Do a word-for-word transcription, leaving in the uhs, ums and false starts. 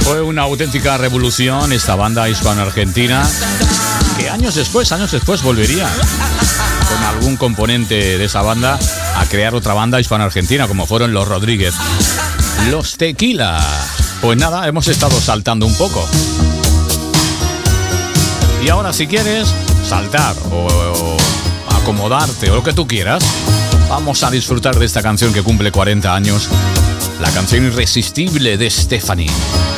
Fue una auténtica revolución esta banda hispano-argentina, que años después, años después volvería con algún componente de esa banda a crear otra banda hispano-argentina, como fueron los Rodríguez, los Tequila. Pues nada, hemos estado saltando un poco. Y ahora, si quieres saltar o, o acomodarte o lo que tú quieras, vamos a disfrutar de esta canción que cumple cuarenta años, la canción Irresistible de Stephanie.